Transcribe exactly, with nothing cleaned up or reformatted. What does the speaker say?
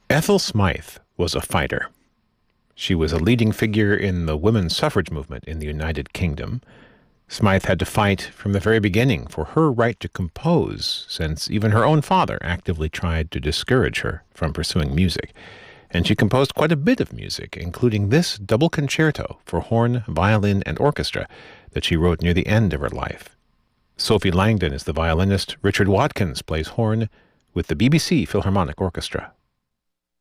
Ethel Smythe was a fighter. She was a leading figure in the women's suffrage movement in the United Kingdom. Smythe had to fight from the very beginning for her right to compose, since even her own father actively tried to discourage her from pursuing music. And she composed quite a bit of music, including this double concerto for horn, violin, and orchestra that she wrote near the end of her life. Sophie Langdon is the violinist. Richard Watkins plays horn with the B B C Philharmonic Orchestra.